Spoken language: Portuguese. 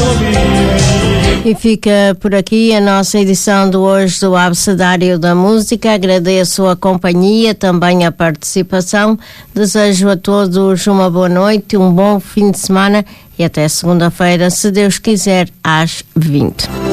E fica por aqui a nossa edição de hoje do Abecedário da Música. Agradeço a companhia, também a participação. Desejo a todos uma boa noite, um bom fim de semana e até segunda-feira, se Deus quiser, às 20.